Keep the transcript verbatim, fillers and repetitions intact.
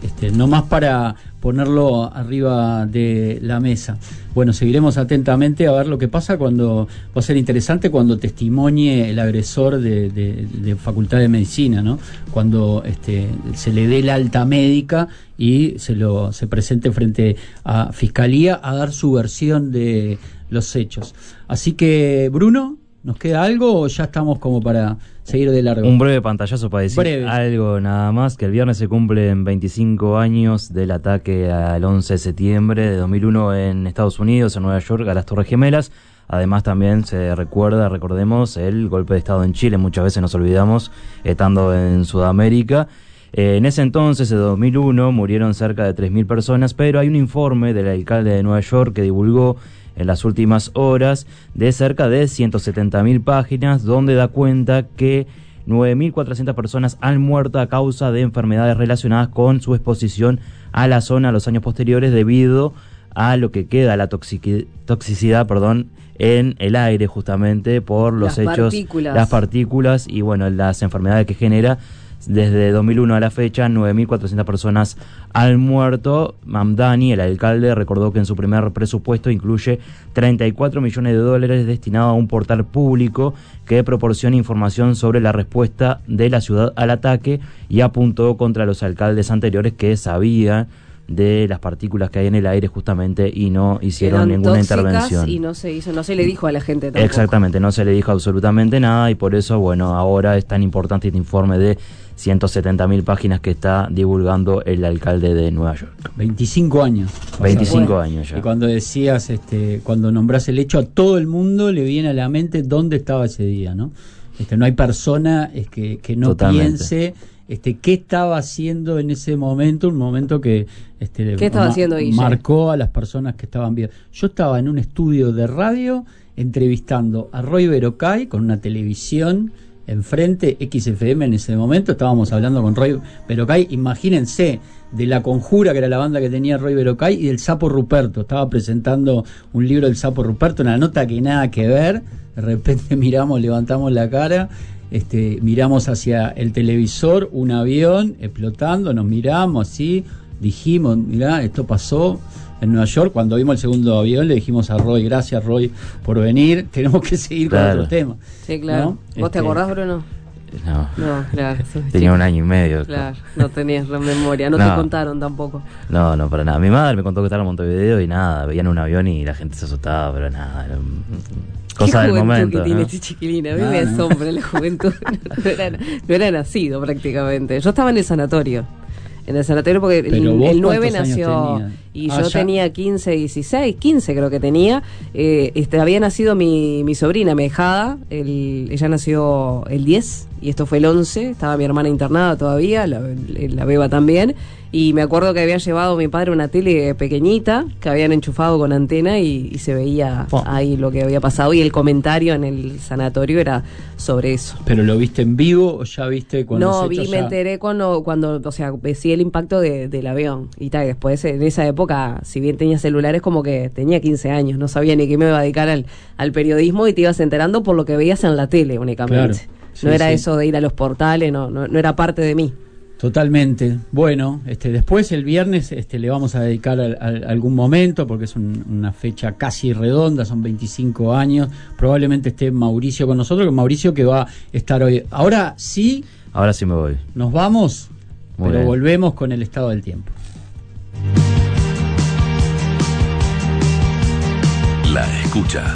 este, no más para ponerlo arriba de la mesa. Bueno, seguiremos atentamente a ver lo que pasa cuando, va a ser interesante cuando testimonie el agresor de, de, de Facultad de Medicina, ¿no? Cuando este, se le dé la alta médica y se lo se presente frente a Fiscalía a dar su versión de los hechos. Así que, Bruno, ¿nos queda algo o ya estamos como para seguir de largo? Un breve pantallazo para decir breve. algo nada más, que el viernes se cumplen veinticinco años del ataque al once de septiembre de dos mil uno en Estados Unidos, en Nueva York, a las Torres Gemelas. Además también se recuerda, recordemos, el golpe de Estado en Chile, muchas veces nos olvidamos, estando en Sudamérica. Eh, en ese entonces, en dos mil uno, murieron cerca de tres mil personas, pero hay un informe del alcalde de Nueva York que divulgó en las últimas horas de cerca de ciento setenta mil páginas, donde da cuenta que nueve mil cuatrocientas personas han muerto a causa de enfermedades relacionadas con su exposición a la zona a los años posteriores debido a lo que queda, la toxic- toxicidad, perdón, en el aire justamente por los las hechos, partículas. las partículas y bueno, las enfermedades que genera. Desde dos mil uno a la fecha, nueve mil cuatrocientas personas han muerto. Mamdani, el alcalde, recordó que en su primer presupuesto incluye treinta y cuatro millones de dólares destinados a un portal público que proporciona información sobre la respuesta de la ciudad al ataque y apuntó contra los alcaldes anteriores que sabían de las partículas que hay en el aire justamente y no hicieron Eran ninguna tóxicas intervención. Y no se hizo, no se le dijo a la gente tampoco. Exactamente, no se le dijo absolutamente nada y por eso, bueno, ahora es tan importante este informe de ciento setenta mil páginas que está divulgando el alcalde de Nueva York. veinticinco años. veinticinco bueno, años ya. Y cuando decías, este, cuando nombrás el hecho, a todo el mundo le viene a la mente dónde estaba ese día, ¿no? Este, no hay persona es que, que no Totalmente. piense este, qué estaba haciendo en ese momento, un momento que este, ¿Qué estaba ma- haciendo Guille? marcó a las personas que estaban vivas. Yo estaba en un estudio de radio entrevistando a Roy Berocay con una televisión enfrente, X F M en ese momento, estábamos hablando con Roy Berocay, imagínense, de La Conjura, que era la banda que tenía Roy Berocay, y del Sapo Ruperto, estaba presentando un libro del Sapo Ruperto, una nota que nada que ver, de repente miramos, levantamos la cara, este, miramos hacia el televisor, un avión explotando, nos miramos así, dijimos, mirá, esto pasó en Nueva York. Cuando vimos el segundo avión le dijimos a Roy, gracias Roy por venir, tenemos que seguir Claro. con otro tema. Sí, claro. ¿No? ¿Vos Este, te acordás, Bruno? No, No, claro. sos tenía chico. un año y medio. Claro, no tenías la memoria, no, No. te contaron tampoco. No, no, para nada. Mi madre me contó que estaba en Montevideo y nada, veían un avión y la gente se asustaba, pero nada, era un- cosa Qué del juventud momento. que tiene ¿no? este chiquilín, a mí No, me no. asombra la juventud. No era, no era nacido prácticamente. Yo estaba en el sanatorio. En el sanatorio porque el, Pero vos el nueve ¿cuántos años nació tenías? y Ah, yo ¿ya? tenía quince, dieciséis, quince creo que tenía. Eh, este, había nacido mi, mi sobrina, Mejada, el, ella nació el diez y esto fue el once, estaba mi hermana internada todavía, la, la beba también. Y me acuerdo que había llevado mi padre una tele pequeñita que habían enchufado con antena y, y se veía Oh. ahí lo que había pasado y el comentario en el sanatorio era sobre eso. ¿Pero lo viste en vivo o ya viste cuando No, se vi, hizo me ya? enteré cuando, cuando, o sea, decía el impacto de, del avión y tal. Después, en esa época, si bien tenía celulares, como que tenía quince años, no sabía ni que me iba a dedicar al, al periodismo y te ibas enterando por lo que veías en la tele únicamente. Claro. Sí, no era sí. eso de ir a los portales, no, no, no era parte de mí. Totalmente. Bueno, este, después el viernes este, le vamos a dedicar a, a- algún momento porque es un- una fecha casi redonda, son veinticinco años. Probablemente esté Mauricio con nosotros, que Mauricio que va a estar hoy. Ahora sí, Ahora sí me voy. nos vamos, Muy pero bien. volvemos con el estado del tiempo. La escucha.